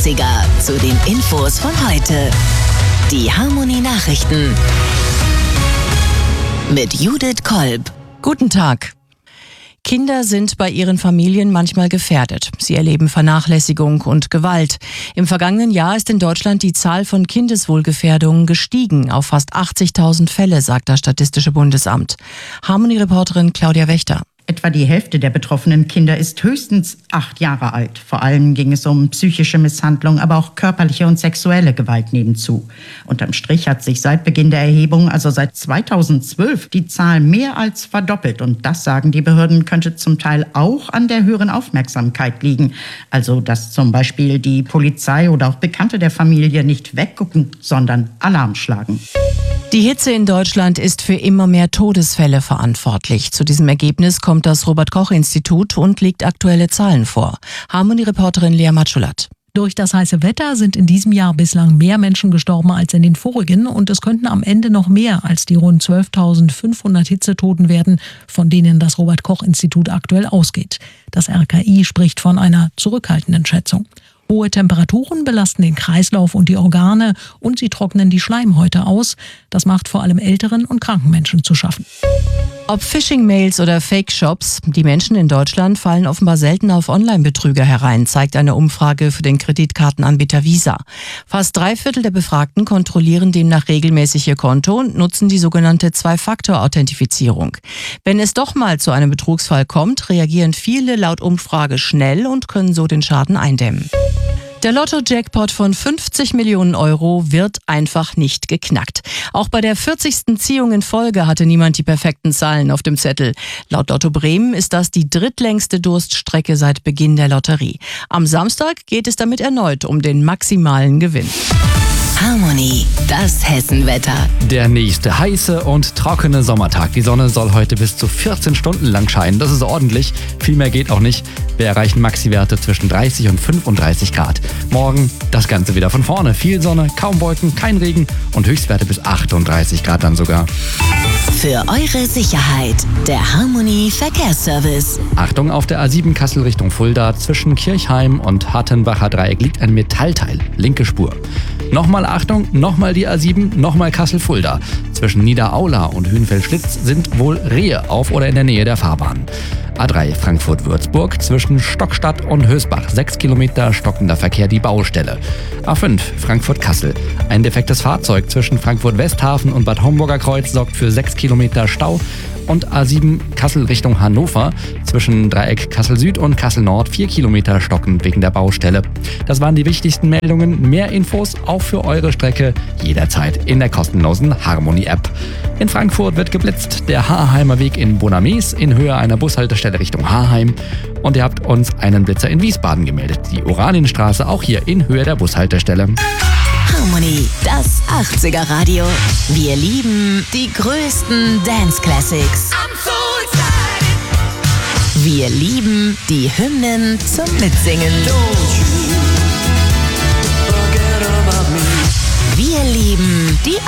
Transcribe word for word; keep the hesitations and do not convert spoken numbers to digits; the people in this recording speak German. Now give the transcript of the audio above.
achtziger zu den Infos von heute. Die Harmony Nachrichten mit Judith Kolb. Guten Tag. Kinder sind bei ihren Familien manchmal gefährdet. Sie erleben Vernachlässigung und Gewalt. Im vergangenen Jahr ist in Deutschland die Zahl von Kindeswohlgefährdungen gestiegen auf fast achtzigtausend Fälle, sagt das Statistische Bundesamt. Harmony-Reporterin Claudia Wächter. Etwa die Hälfte der betroffenen Kinder ist höchstens acht Jahre alt. Vor allem ging es um psychische Misshandlung, aber auch körperliche und sexuelle Gewalt nehmen zu. Unterm Strich hat sich seit Beginn der Erhebung, also seit zweitausendzwölf, die Zahl mehr als verdoppelt. Und das, sagen die Behörden, könnte zum Teil auch an der höheren Aufmerksamkeit liegen. Also, dass zum Beispiel die Polizei oder auch Bekannte der Familie nicht weggucken, sondern Alarm schlagen. Die Hitze in Deutschland ist für immer mehr Todesfälle verantwortlich. Zu diesem Ergebnis kommt das Robert-Koch-Institut und legt aktuelle Zahlen vor. Harmony-Reporterin Lea Matschulat. Durch das heiße Wetter sind in diesem Jahr bislang mehr Menschen gestorben als in den vorigen und es könnten am Ende noch mehr als die rund zwölftausendfünfhundert Hitzetoten werden, von denen das Robert-Koch-Institut aktuell ausgeht. Das R K I spricht von einer zurückhaltenden Schätzung. Hohe Temperaturen belasten den Kreislauf und die Organe und sie trocknen die Schleimhäute aus. Das macht vor allem älteren und kranken Menschen zu schaffen. Ob Phishing-Mails oder Fake-Shops, die Menschen in Deutschland fallen offenbar selten auf Online-Betrüger herein, zeigt eine Umfrage für den Kreditkartenanbieter Visa. Fast drei Viertel der Befragten kontrollieren demnach regelmäßig ihr Konto und nutzen die sogenannte Zwei-Faktor-Authentifizierung. Wenn es doch mal zu einem Betrugsfall kommt, reagieren viele laut Umfrage schnell und können so den Schaden eindämmen. Der Lotto-Jackpot von fünfzig Millionen Euro wird einfach nicht geknackt. Auch bei der vierzigsten Ziehung in Folge hatte niemand die perfekten Zahlen auf dem Zettel. Laut Lotto Bremen ist das die drittlängste Durststrecke seit Beginn der Lotterie. Am Samstag geht es damit erneut um den maximalen Gewinn. Harmony, das Hessenwetter. Der nächste heiße und trockene Sommertag. Die Sonne soll heute bis zu vierzehn Stunden lang scheinen. Das ist ordentlich. Viel mehr geht auch nicht. Wir erreichen Maxi-Werte zwischen dreißig und fünfunddreißig Grad. Morgen das Ganze wieder von vorne. Viel Sonne, kaum Wolken, kein Regen und Höchstwerte bis achtunddreißig Grad dann sogar. Für eure Sicherheit, der Harmony Verkehrsservice. Achtung, auf der A sieben Kassel Richtung Fulda zwischen Kirchheim und Hattenbacher Dreieck liegt ein Metallteil. Linke Spur. Nochmal Achtung, nochmal die A sieben, nochmal Kassel-Fulda. Zwischen Niederaula und Hünfeld-Schlitz sind wohl Rehe auf oder in der Nähe der Fahrbahn. A drei Frankfurt-Würzburg zwischen Stockstadt und Hösbach. Sechs Kilometer stockender Verkehr, die Baustelle. A fünf Frankfurt-Kassel. Ein defektes Fahrzeug zwischen Frankfurt-Westhafen und Bad Homburger Kreuz sorgt für sechs Kilometer Stau. Und A sieben Kassel Richtung Hannover zwischen Dreieck Kassel-Süd und Kassel-Nord vier Kilometer stockend wegen der Baustelle. Das waren die wichtigsten Meldungen. Mehr Infos auch für eure Strecke jederzeit in der kostenlosen Harmony-App. In Frankfurt wird geblitzt. Der Haarheimer Weg in Bonames in Höhe einer Bushaltestelle Richtung Haarheim. Und ihr habt uns einen Blitzer in Wiesbaden gemeldet. Die Oranienstraße auch hier in Höhe der Bushaltestelle. Harmony, das achtziger Radio. Wir lieben die größten Dance Classics. Wir lieben die Hymnen zum Mitsingen. Wir lieben die